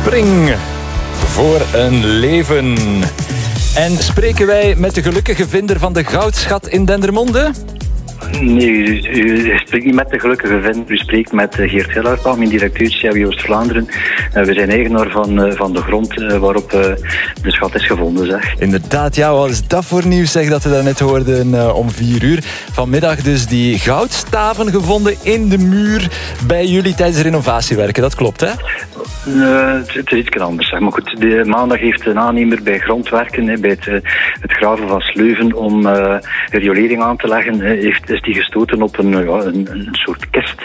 Spring voor een leven. En spreken wij met de gelukkige vinder van de goudschat in Dendermonde? Nee, u spreekt niet met de gelukkige vinder. U spreekt met Geert Hillaert, mijn directeur CAW Oost-Vlaanderen. We zijn eigenaar van de grond waarop de schat is gevonden. Zeg. Inderdaad, ja, wat is dat voor nieuws zeg, dat we daarnet hoorden om 4 uur. Vanmiddag dus die goudstaven gevonden in de muur bij jullie tijdens renovatiewerken. Dat klopt, hè? Het is iets anders. Zeg. Maar goed, maandag heeft een aannemer bij grondwerken, bij het graven van Sleuven, om riolering aan te leggen, is die gestoten op een soort kist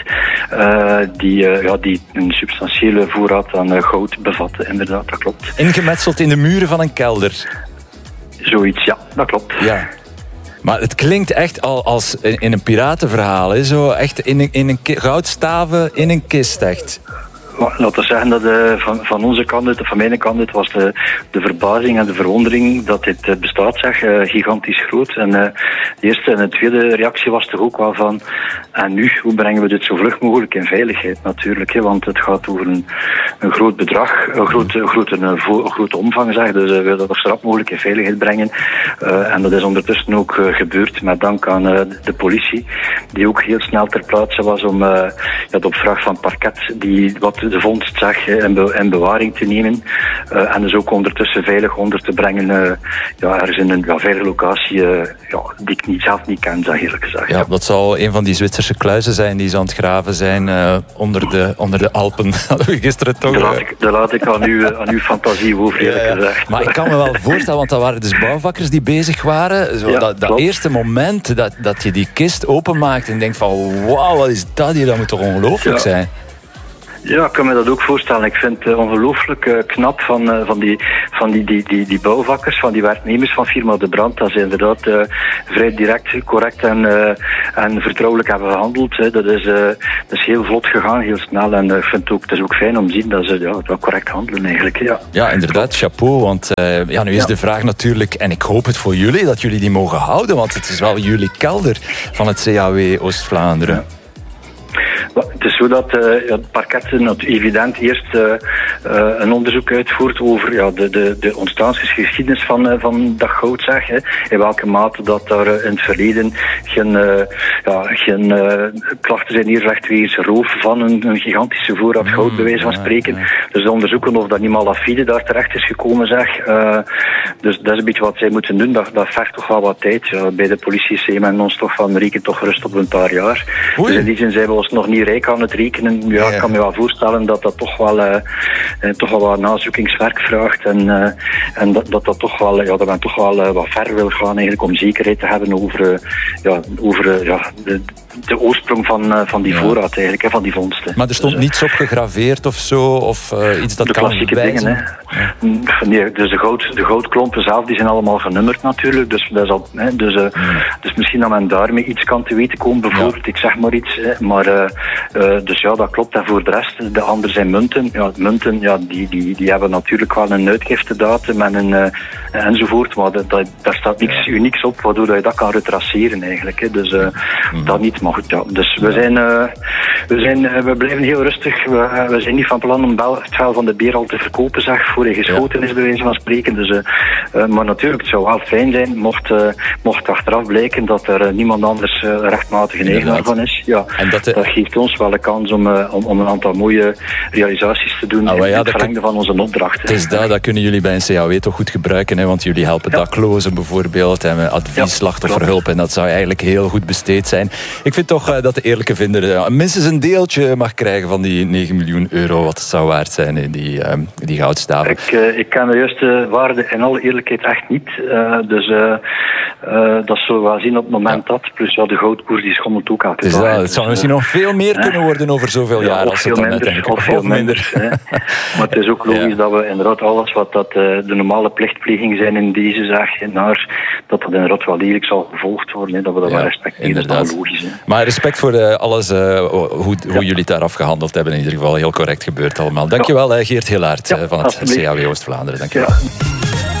die een substantiële voorraad aan goud bevatte. Inderdaad, dat klopt. Ingemetseld in de muren van een kelder. Zoiets, ja, dat klopt. Ja. Maar het klinkt echt al als in een piratenverhaal, hè? Zo echt in een goudstaven in een kist, echt. Laten we zeggen dat van onze kant uit, van mijn kant uit, was de verbazing en de verwondering dat dit bestaat, zeg, gigantisch groot. En de eerste en de tweede reactie was toch ook wel van, en nu, hoe brengen we dit zo vlug mogelijk in veiligheid natuurlijk, hè? Want het gaat over een groot bedrag, een grote omvang, zeg, dus we willen dat zo rap mogelijk in veiligheid brengen. En dat is ondertussen ook gebeurd, met dank aan de politie, die ook heel snel ter plaatse was om op vraag van parket, wat de vondst zag in bewaring te nemen. En dus ook ondertussen veilig onder te brengen ergens in een veilige locatie die ik zelf niet ken, zeg eerlijk gezegd. Ja, dat zal een van die Zwitserse kluizen zijn die ze aan het graven zijn onder de Alpen. Hadden we gisteren toch... Dat laat ik aan uw fantasie over, eerlijk gezegd. Maar ik kan me wel voorstellen, want dat waren dus bouwvakkers die bezig waren. Zo, dat eerste moment dat je die kist openmaakt en denkt van wauw, wat is dat hier? Dat moet toch ongelooflijk zijn? Ja, ik kan me dat ook voorstellen. Ik vind het ongelooflijk knap van die bouwvakkers, van die werknemers van firma De Brand, dat ze inderdaad vrij direct, correct en vertrouwelijk hebben gehandeld. Hè. Dat is heel vlot gegaan, heel snel. En ik vind het is ook fijn om te zien dat ze wel correct handelen eigenlijk. Ja, inderdaad, chapeau. Want nu is de vraag natuurlijk, en ik hoop het voor jullie, dat jullie die mogen houden, want het is wel jullie kelder van het CAW Oost-Vlaanderen. Ja. Het is zo dat het parket evident eerst een onderzoek uitvoert over de ontstaansgeschiedenis van dat goud, zeg. Hè. In welke mate dat daar in het verleden geen klachten zijn neergelegd wegens roof van een gigantische voorraad goud, bij wijze van spreken. Dus onderzoeken of dat niet malafide daar terecht is gekomen, zeg. Dus dat is een beetje wat zij moeten doen. Dat vergt toch wel wat tijd. Ja, bij de politie zei men ons toch van reken toch rust op een paar jaar. Oei. Dus in die zin zijn we ons nog niet rijk aan het rekenen. Ja, ik kan me wel voorstellen dat toch wel wat nazoekingswerk vraagt en dat toch wel dat men toch wel wat ver wil gaan eigenlijk om zekerheid te hebben over de oorsprong van die voorraad eigenlijk, van die vondsten. Maar er stond niets op gegraveerd of zo, of iets dat de kan klassieke wijzen? Dingen, hè. Nee, dus de goudklompen zelf, die zijn allemaal genummerd natuurlijk, dus dat is al, dus misschien dat men daarmee iets kan te weten komen, bijvoorbeeld, ik zeg maar iets, hè, maar dus ja, dat klopt. En voor de rest, de andere zijn munten. Ja, munten, die hebben natuurlijk wel een uitgiftedatum en enzovoort, maar daar staat niks unieks op, waardoor je dat kan retraceren eigenlijk. Hè. Dus dat niet, maar goed, ja. Dus we blijven heel rustig. We zijn niet van plan om het vel van de beer al te verkopen, zeg, voor hij geschoten is, bij wijze van spreken. Dus, maar natuurlijk, het zou wel fijn zijn, mocht achteraf blijken dat er niemand anders rechtmatige eigenaar van is. Ja, en dat geeft ons wel een kans om een aantal mooie realisaties te doen in het verlengde van onze opdracht. Het is dat kunnen jullie bij een CAW toch goed gebruiken, hè? Want jullie helpen daklozen bijvoorbeeld en advies, slachtofferhulp, en dat zou eigenlijk heel goed besteed zijn. Ik vind toch dat de eerlijke vinder minstens een deeltje mag krijgen van die 9 miljoen euro, wat het zou waard zijn in die goudstaven. Ik ken de juiste waarde in alle eerlijkheid echt niet. Dat zullen we wel zien op het moment dat. Plus de goudkoers die schommelt ook elke dag. Het zou misschien nog veel meer kunnen worden over zoveel jaar. Of veel minder. Maar het is ook logisch dat we inderdaad alles wat de normale plichtpleging zijn in deze zaak, dat inderdaad wel eerlijk zal gevolgd worden. Hè, dat we dat wel respecteren. Dat is wel logisch. Hè. Maar respect voor alles, hoe jullie het daar afgehandeld hebben. In ieder geval heel correct gebeurd allemaal. Dankjewel Geert Hillaert van het CAW Oost-Vlaanderen. Dankjewel.